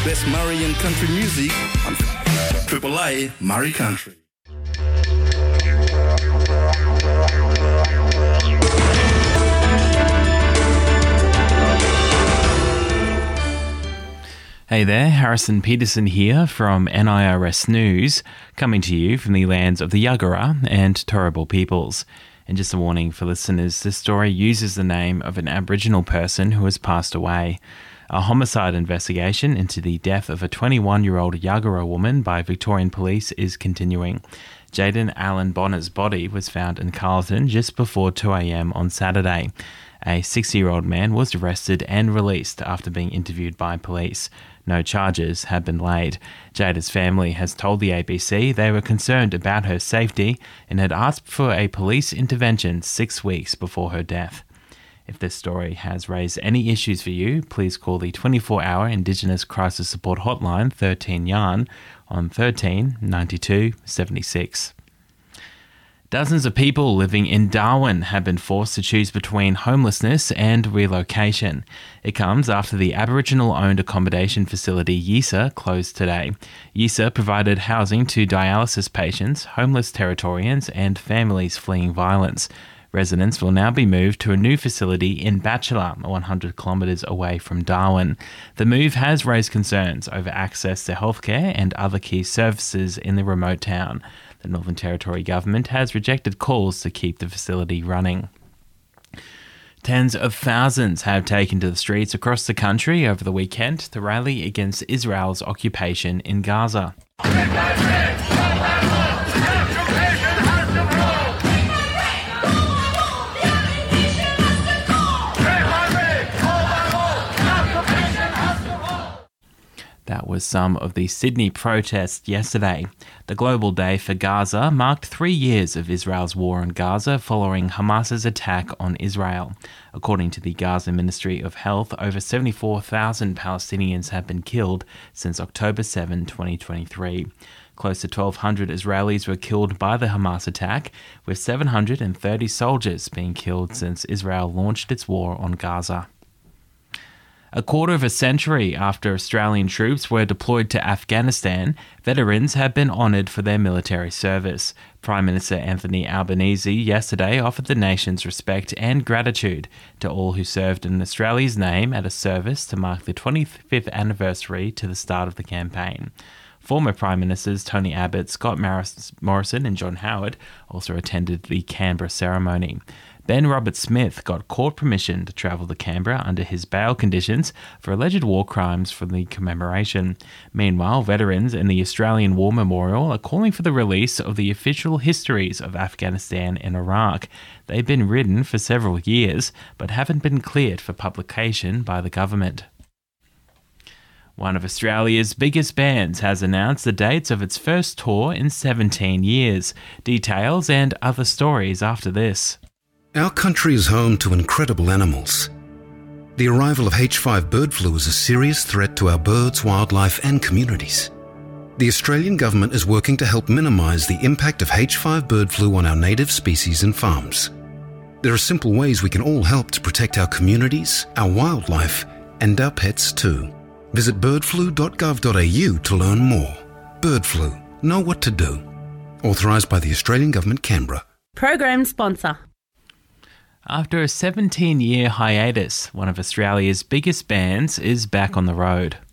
Best Murray and country music on Triple A Murray Country. Hey there, Harrison Peterson here from NIRS News, coming to you from the lands of the Yagara and Turrbal peoples. And just a warning for listeners, this story uses the name of an Aboriginal person who has passed away. A homicide investigation into the death of a 21-year-old Yagara woman by Victorian police is continuing. Jaden Allen Bonner's body was found in Carlton just before 2 a.m. on Saturday. A 60-year-old man was arrested and released after being interviewed by police. No charges have been laid. Jada's family has told the ABC they were concerned about her safety and had asked for a police intervention 6 weeks before her death. If this story has raised any issues for you, please call the 24-hour Indigenous Crisis Support Hotline 13 Yarn on 13 92 76. Dozens of people living in Darwin have been forced to choose between homelessness and relocation. It comes after the Aboriginal-owned accommodation facility Yisa closed today. Yisa provided housing to dialysis patients, homeless Territorians and families fleeing violence. Residents will now be moved to a new facility in Batchelor, 100 kilometres away from Darwin. The move has raised concerns over access to healthcare and other key services in the remote town. The Northern Territory government has rejected calls to keep the facility running. Tens of thousands have taken to the streets across the country over the weekend to rally against Israel's occupation in Gaza. That was some of the Sydney protests yesterday. The Global Day for Gaza marked 3 years of Israel's war on Gaza following Hamas's attack on Israel. According to the Gaza Ministry of Health, over 74,000 Palestinians have been killed since October 7, 2023. Close to 1,200 Israelis were killed by the Hamas attack, with 730 soldiers being killed since Israel launched its war on Gaza. A quarter of a century after Australian troops were deployed to Afghanistan, veterans have been honoured for their military service. Prime Minister Anthony Albanese yesterday offered the nation's respect and gratitude to all who served in Australia's name at a service to mark the 25th anniversary to the start of the campaign. Former Prime Ministers Tony Abbott, Scott Morrison and John Howard also attended the Canberra ceremony. Ben Roberts-Smith got court permission to travel to Canberra under his bail conditions for alleged war crimes from the commemoration. Meanwhile, veterans in the Australian War Memorial are calling for the release of the official histories of Afghanistan and Iraq. They've been written for several years, but haven't been cleared for publication by the government. One of Australia's biggest bands has announced the dates of its first tour in 17 years. Details and other stories after this. Our country is home to incredible animals. The arrival of H5 bird flu is a serious threat to our birds, wildlife and communities. The Australian government is working to help minimise the impact of H5 bird flu on our native species and farms. There are simple ways we can all help to protect our communities, our wildlife and our pets too. Visit birdflu.gov.au to learn more. Bird flu. Know what to do. Authorised by the Australian Government, Canberra. Program sponsor. After a 17-year hiatus, one of Australia's biggest bands is back on the road.